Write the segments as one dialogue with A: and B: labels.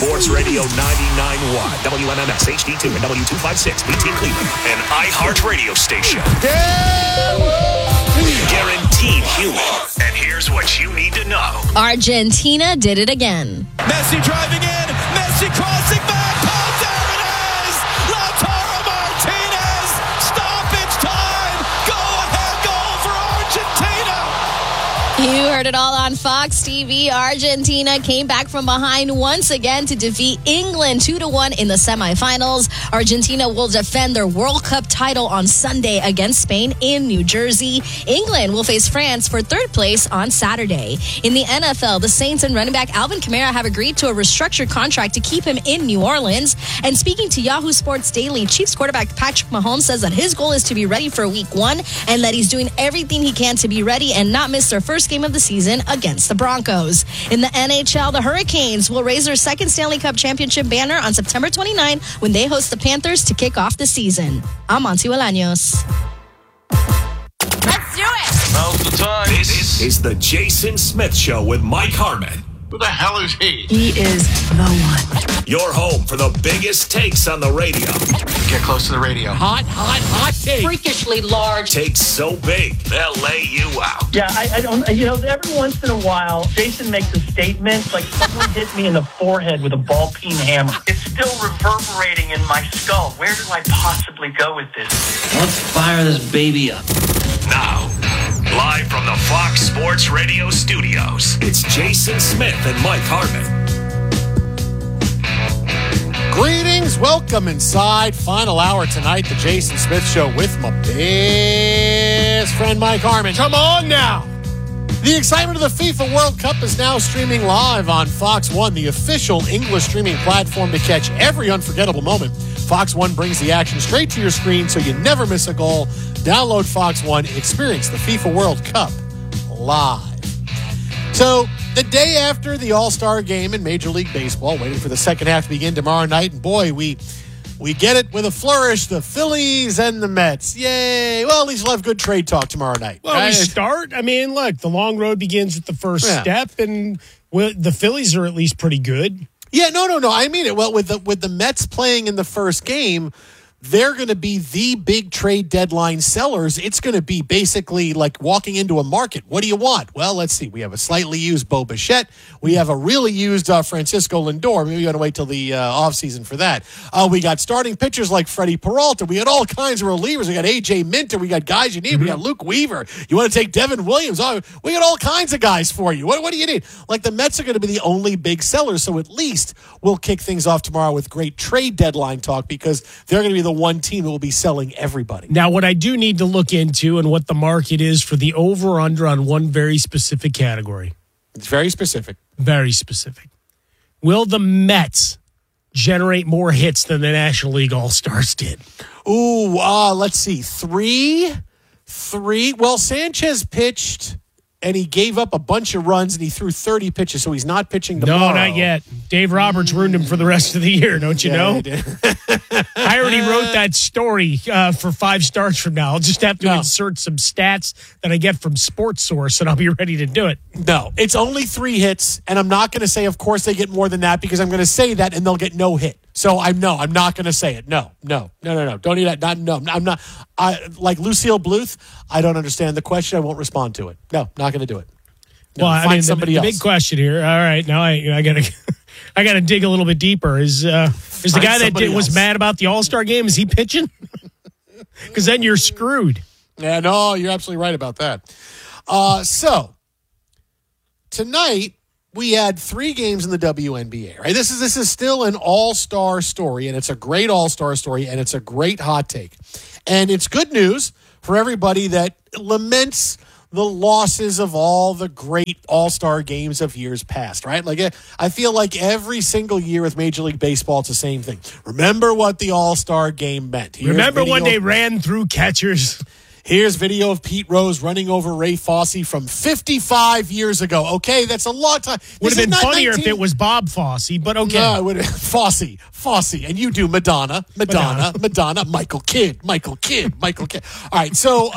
A: Sports Radio 99.1, WMMS HD2 and W256 BT Cleveland, an iHeart radio station. Guaranteed human. And here's what you need to know.
B: Argentina did it again.
C: Messi driving in. Messi crossing back. Oh, there it is. Lautaro Martinez. Stoppage time. Go ahead goal for Argentina.
B: You heard it all on Fox TV. Argentina came back from behind once again to defeat England 2-1 in the semifinals. Argentina will defend their World Cup title on Sunday against Spain in New Jersey. England will face France for third place on Saturday. In the NFL, the Saints and running back Alvin Kamara have agreed to a restructured contract to keep him in New Orleans. And speaking to Yahoo Sports Daily, Chiefs quarterback Patrick Mahomes says that his goal is to be ready for Week 1 and that he's doing everything he can to be ready and not miss their first game of the season against the Broncos. In the NHL, the Hurricanes will raise their second Stanley Cup championship banner on September 29 when they host the Panthers to kick off the season. I'm Monty Olaños.
D: Let's do it!
C: Now's the time.
A: This is the Jason Smith Show with Mike Harmon.
C: Who the hell is he?
D: He is the one.
A: Your home for the biggest takes on the radio.
C: Get close to the radio.
E: Hot take.
D: Freakishly large.
A: Takes so big, they'll lay you out.
F: Yeah, I don't, every once in a while, Jason makes a statement like someone hit me in the forehead with a ball-peen hammer. It's still reverberating in my skull. Where do I possibly go with this?
G: Let's fire this baby up.
A: Now, live from the Fox Sports Radio studios, it's Jason Smith and Mike Harmon.
E: Greetings, welcome inside. Final hour tonight, the Jason Smith Show with my best friend Mike Harmon.
C: Come on now.
E: The excitement of the FIFA World Cup is now streaming live on Fox One, the official English streaming platform to catch every unforgettable moment. Fox One brings the action straight to your screen so you never miss a goal. Download Fox One, experience the FIFA World Cup live. So, the day after the All-Star game in Major League Baseball, waiting for the second half to begin tomorrow night, and boy, we get it with a flourish, the Phillies and the Mets. Yay! Well, at least we'll have good trade talk tomorrow night.
H: Well, we start. I mean, look, the long road begins with the first step, and the Phillies are at least pretty good.
E: Yeah, no. I mean it. Well, with the Mets playing in the first game, they're going to be the big trade deadline sellers. It's going to be basically like walking into a market. What do you want? Well, let's see. We have a slightly used Bo Bichette. We have a really used Francisco Lindor. Maybe we got to wait till the offseason for that. We got starting pitchers like Freddie Peralta. We got all kinds of relievers. We got A.J. Minter. We got guys you need. Mm-hmm. We got Luke Weaver. You want to take Devin Williams? Oh, we got all kinds of guys for you. What do you need? Like the Mets are going to be the only big sellers, so at least we'll kick things off tomorrow with great trade deadline talk because they're going to be the one team that will be selling everybody.
H: Now, what I do need to look into and what the market is for the over-under on one very specific category.
E: It's very specific.
H: Very specific. Will the Mets generate more hits than the National League All-Stars did?
E: Ooh, let's see. Three. Well, Sanchez pitched and he gave up a bunch of runs and he threw 30 pitches, so he's not pitching tomorrow.
H: No, not yet. Dave Roberts ruined him for the rest of the year, don't you know?
E: He did.
H: I already wrote that story for 5 starts from now. I'll just have to insert some stats that I get from Sports Source, and I'll be ready to do it.
E: No, it's only 3 hits, and I'm not going to say, of course, they get more than that because I'm going to say that and they'll get no hit. So I'm not going to say it. No. Don't need that. No, I'm not. Like Lucille Bluth, I don't understand the question. I won't respond to it. No, not going to do it. No,
H: well, I mean,
E: somebody else.
H: The big question here. All right, now I got to dig a little bit deeper. Is the guy that was mad about the All-Star game, is he pitching? Because then you're screwed.
E: Yeah, no, you're absolutely right about that. So tonight we had 3 games in the WNBA. Right, this is still an all-star story, and it's a great all-star story, and it's a great hot take, and it's good news for everybody that laments the losses of all the great all-star games of years past, right? Like, I feel like every single year with Major League Baseball, it's the same thing. Remember what the all-star game meant.
H: Remember when they ran through catchers?
E: Here's video of Pete Rose running over Ray Fosse from 55 years ago. Okay, that's a long time.
H: Would have been funnier if it was Bob Fosse, but okay.
E: No, it would have Fosse, and you do Madonna, Michael Kidd. All right, so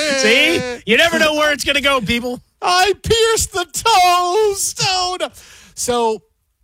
H: see, you never know where it's going to go, people.
E: I pierced the toe stone. So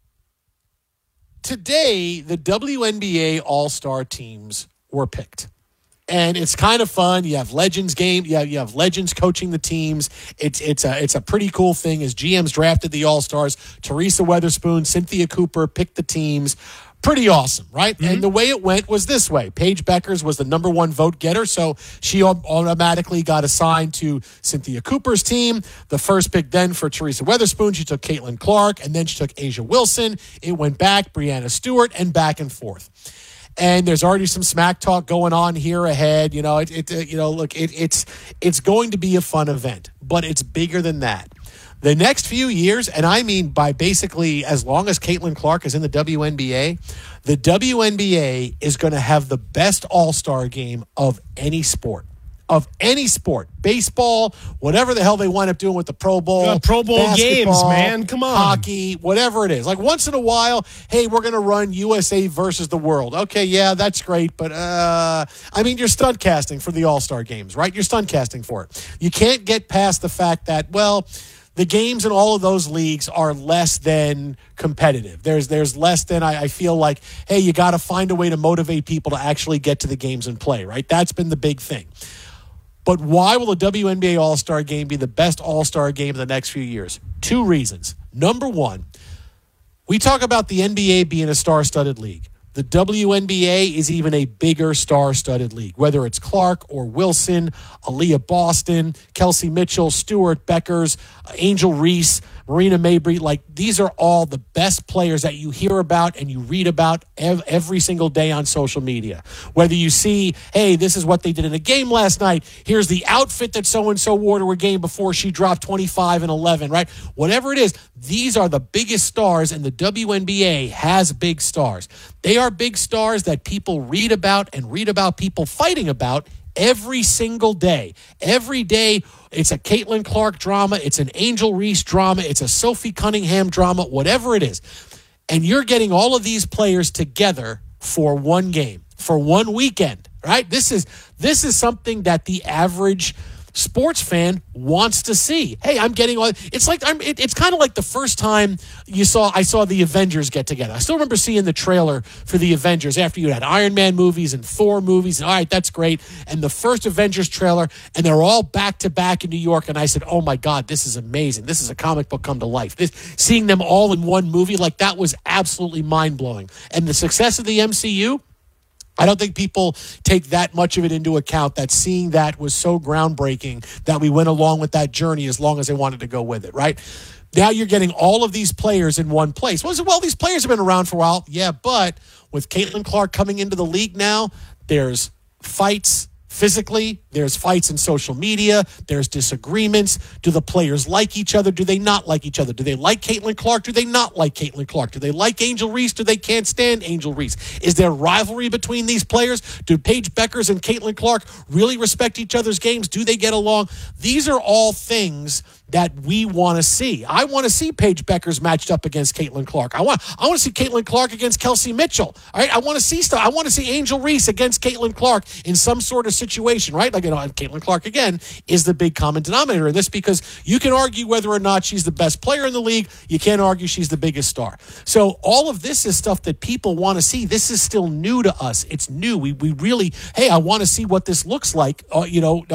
E: today, the WNBA All-Star teams were picked. And it's kind of fun. You have Legends game. You have Legends coaching the teams. It's a pretty cool thing as GMs drafted the All-Stars. Teresa Weatherspoon, Cynthia Cooper picked the teams. Pretty awesome, right? Mm-hmm. And the way it went was this way. Paige Beckers was the number one vote getter, so she automatically got assigned to Cynthia Cooper's team. The first pick then for Teresa Weatherspoon, she took Caitlin Clark, and then she took Asia Wilson. It went back, Brianna Stewart, and back and forth. And there's already some smack talk going on here ahead. It's going to be a fun event, but it's bigger than that. The next few years, and I mean by basically as long as Caitlin Clark is in the WNBA is going to have the best all-star game of any sport. Baseball, whatever the hell they wind up doing with the Pro Bowl.
H: Pro Bowl games, man. Come on.
E: Hockey, whatever it is. Like once in a while, hey, we're going to run USA versus the world. Okay, yeah, that's great. But, you're stunt casting for the All-Star games, right? You're stunt casting for it. You can't get past the fact that, the games in all of those leagues are less than competitive. There's less than, I feel like, hey, you got to find a way to motivate people to actually get to the games and play, right? That's been the big thing. But why will the WNBA All-Star Game be the best All-Star game in the next few years? 2 reasons. Number one, we talk about the NBA being a star-studded league. The WNBA is even a bigger star-studded league, whether it's Clark or Wilson, Aaliyah Boston, Kelsey Mitchell, Stewart Beckers, Angel Reese, Marina Mabrey. Like, these are all the best players that you hear about and you read about every single day on social media. Whether you see, hey, this is what they did in a game last night. Here's the outfit that so-and-so wore to a game before she dropped 25 and 11, right? Whatever it is, these are the biggest stars, and the WNBA has big stars. They are big stars that people read about and read about people fighting about every single day. Every day, it's a Caitlin Clark drama, it's an Angel Reese drama, it's a Sophie Cunningham drama, whatever it is. And you're getting all of these players together for one game, for one weekend, right? This is something that the average sports fan wants to see. Hey, I'm getting all. It's like it's kind of like the first time I saw the Avengers get together. I still remember seeing the trailer for the Avengers after you had Iron Man movies and Thor movies. And all right, that's great. And the first Avengers trailer, and they're all back to back in New York. And I said, oh my God, this is amazing. This is a comic book come to life. Seeing them all in one movie, like that was absolutely mind blowing. And the success of the MCU, I don't think people take that much of it into account, that seeing that was so groundbreaking that we went along with that journey as long as they wanted to go with it, right? Now you're getting all of these players in one place. Well, these players have been around for a while. Yeah, but with Caitlin Clark coming into the league now, there's fights physically, there's fights in social media, there's disagreements. Do the players like each other? Do they not like each other? Do they like Caitlin Clark? Do they not like Caitlin Clark? Do they like Angel Reese? Do they can't stand Angel Reese? Is there rivalry between these players? Do Paige Beckers and Caitlin Clark really respect each other's games? Do they get along? These are all things that we want to see. I want to see Paige Beckers matched up against Caitlin Clark. I want to see Caitlin Clark against Kelsey Mitchell. All right, I want to see stuff. I want to see Angel Reese against Caitlin Clark in some sort of situation, right? Like, Caitlin Clark again is the big common denominator in this, because you can argue whether or not she's the best player in the league. You can't argue she's the biggest star. So all of this is stuff that people want to see. This is still new to us. It's new. We really, hey, I want to see what this looks like, over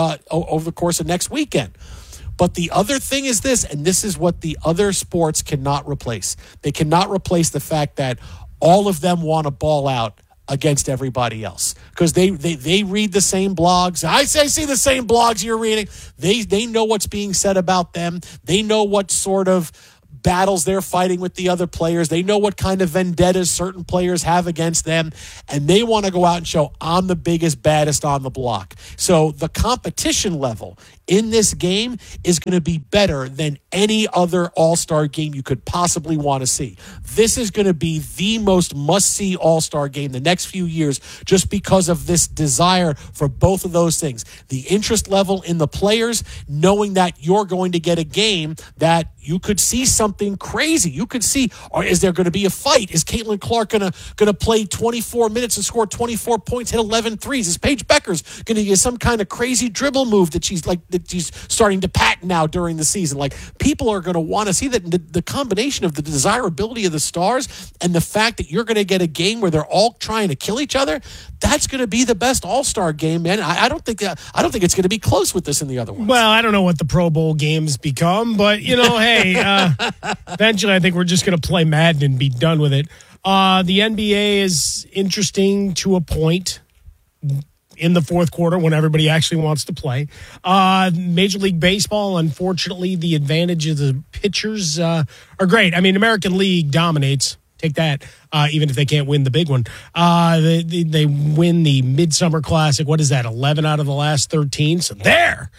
E: the course of next weekend. But the other thing is this, and this is what the other sports cannot replace. They cannot replace the fact that all of them want to ball out against everybody else, because they read the same blogs. I see the same blogs you're reading. They know what's being said about them. They know what sort of battles they're fighting with the other players. They know what kind of vendettas certain players have against them, and they want to go out and show, I'm the biggest, baddest on the block. So the competition level in this game is going to be better than any other All-Star game you could possibly want to see. This is going to be the most must-see All-Star game the next few years, just because of this desire for both of those things. The interest level in the players, knowing that you're going to get a game that you could see something crazy. You could see, or is there going to be a fight? Is Caitlin Clark going to play 24 minutes and score 24 points, hit 11 threes? Is Paige Beckers going to get some kind of crazy dribble move that that he's starting to patent now during the season. Like, people are going to want to see that the combination of the desirability of the stars and the fact that you're going to get a game where they're all trying to kill each other. That's going to be the best All-Star game, man. I don't think it's going to be close with this in the other ones.
H: Well, I don't know what the Pro Bowl games become, but hey, eventually I think we're just going to play Madden and be done with it. The NBA is interesting to a point in the fourth quarter when everybody actually wants to play. Major League Baseball, unfortunately, the advantage of the pitchers are great. I mean, American League dominates. Take that, even if they can't win the big one. They win the Midsummer Classic. What is that, 11 out of the last 13? So there.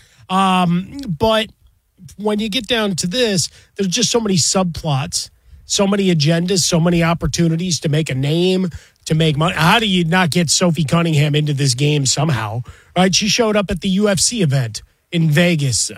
H: But when you get down to this, there's just so many subplots, so many agendas, so many opportunities to make a name, to make money. How do you not get Sophie Cunningham into this game somehow? Right? She showed up at the UFC event in Vegas,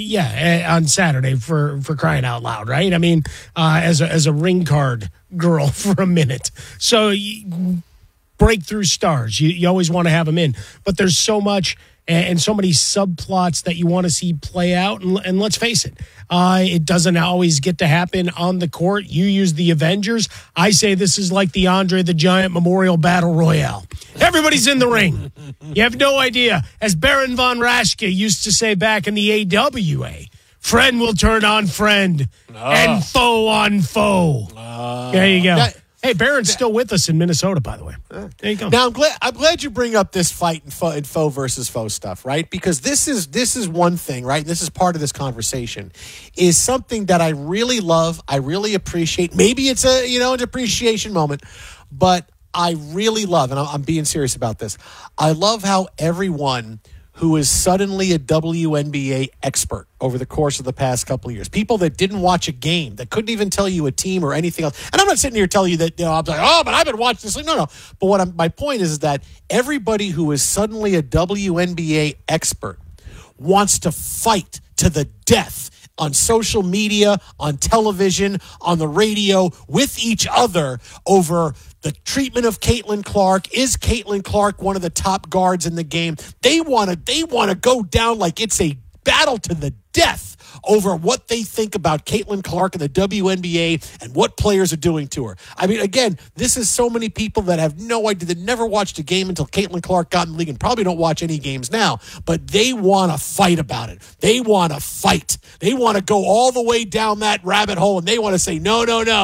H: on Saturday for crying out loud, right? I mean, as a ring card girl for a minute. So breakthrough stars, you always want to have them in, but there's so much and so many subplots that you want to see play out. And let's face it, it doesn't always get to happen on the court. You use the Avengers. I say this is like the Andre the Giant Memorial Battle Royale. Everybody's in the ring. You have no idea. As Baron von Raschke used to say back in the AWA, friend will turn on friend and foe on foe. There you go. Hey, Baron's still with us in Minnesota, by the way. There you go.
E: Now, I'm glad you bring up this fight and foe versus foe stuff, right? Because this is one thing, right? This is part of this conversation, is something that I really love. I really appreciate. Maybe it's an appreciation moment, but I really love, and I'm being serious about this, I love how everyone who is suddenly a WNBA expert over the course of the past couple of years, people that didn't watch a game, that couldn't even tell you a team or anything else. And I'm not sitting here telling you that, I'm like, but I've been watching this. No. But my point is that everybody who is suddenly a WNBA expert wants to fight to the death on social media, on television, on the radio, with each other over the treatment of Caitlin Clark. Is Caitlin Clark one of the top guards in the game? They want to go down like it's a battle to the death over what they think about Caitlin Clark and the WNBA and what players are doing to her. I mean, again, this is so many people that have no idea, that never watched a game until Caitlin Clark got in the league and probably don't watch any games now, but they want to fight about it. They want to fight. They want to go all the way down that rabbit hole, and they want to say, no,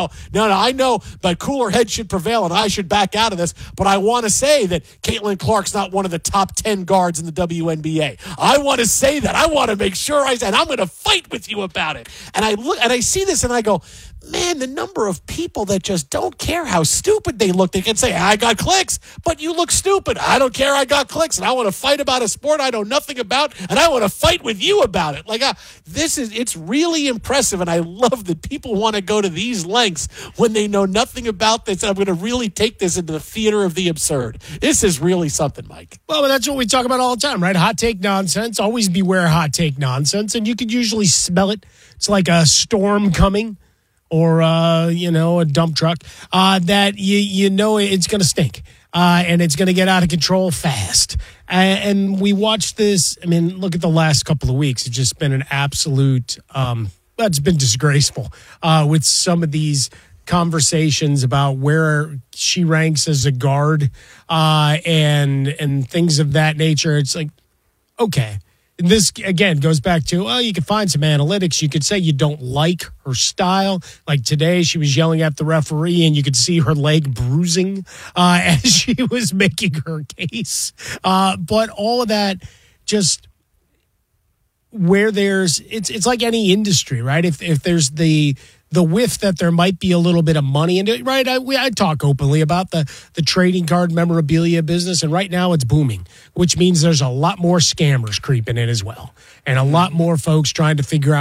E: I know that cooler heads should prevail and I should back out of this, but I want to say that Caitlin Clark's not one of the top 10 guards in the WNBA. I want to say that. I want to make sure and I'm going to fight with you about it. And I look and I see this and I go, man, the number of people that just don't care how stupid they look. They can say, I got clicks, but you look stupid. I don't care. I got clicks, and I want to fight about a sport I know nothing about, and I want to fight with you about it. Like, it's really impressive, and I love that people want to go to these lengths when they know nothing about this. And I'm going to really take this into the theater of the absurd. This is really something, Mike.
H: Well, but that's what we talk about all the time, right? Hot take nonsense. Always beware hot take nonsense, and you could usually smell it. It's like a storm coming, or a dump truck, that you know it's going to stink, and it's going to get out of control fast. And we watched this. I mean, look at the last couple of weeks. It's just been an absolute. It's been disgraceful with some of these conversations about where she ranks as a guard, and things of that nature. It's like, okay. And this, again, goes back to, you could find some analytics. You could say you don't like her style. Like today, she was yelling at the referee, and you could see her leg bruising as she was making her case. But all of that, just where it's like any industry, right? If there's the whiff that there might be a little bit of money in it, right? I talk openly about the trading card memorabilia business, and right now it's booming, which means there's a lot more scammers creeping in as well, and a lot more folks trying to figure out